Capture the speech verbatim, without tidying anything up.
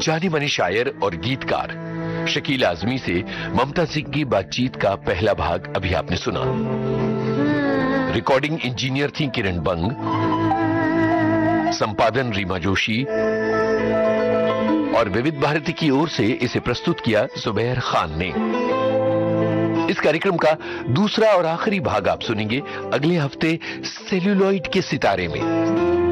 जाने माने शायर और गीतकार शकील आजमी से ममता सिंह की बातचीत का पहला भाग अभी आपने सुना। रिकॉर्डिंग इंजीनियर थी किरण बंग, संपादन रीमा जोशी और विविध भारती की ओर से इसे प्रस्तुत किया जुबैर खान ने। इस कार्यक्रम का दूसरा और आखिरी भाग आप सुनेंगे अगले हफ्ते सेल्यूलॉइड के सितारे में।